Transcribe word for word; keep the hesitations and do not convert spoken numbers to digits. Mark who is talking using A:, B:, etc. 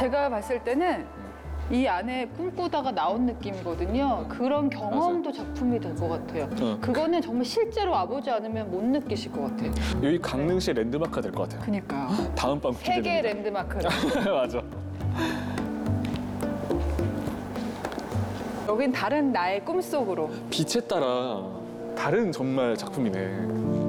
A: 제가 봤을 때는 이 안에 꿈꾸다가 나온 느낌이거든요. 그런 경험도 작품이 될 것 같아요.
B: 어.
A: 그거는 정말 실제로 와보지 않으면 못 느끼실 것 같아요.
B: 여기 강릉시 랜드마크가 될 것 같아요.
A: 그니까요.
B: 다음 밤
A: 세계
B: 기대됩니다.
A: 랜드마크.
B: 맞아.
A: 여긴 다른 나의 꿈속으로.
B: 빛에 따라 다른 정말 작품이네.